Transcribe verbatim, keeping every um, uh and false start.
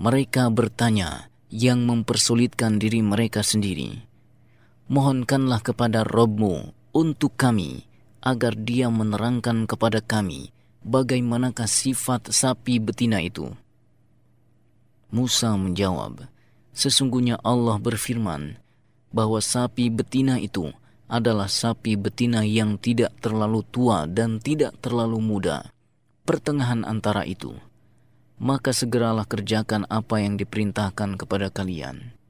Mereka bertanya yang mempersulitkan diri mereka sendiri. Mohonkanlah kepada Rabb-Mu untuk kami, agar Dia menerangkan kepada kami bagaimanakah sifat sapi betina itu. Musa menjawab, sesungguhnya Allah berfirman bahwa sapi betina itu adalah sapi betina yang tidak terlalu tua dan tidak terlalu muda, pertengahan antara itu. Maka segeralah kerjakan apa yang diperintahkan kepada kalian.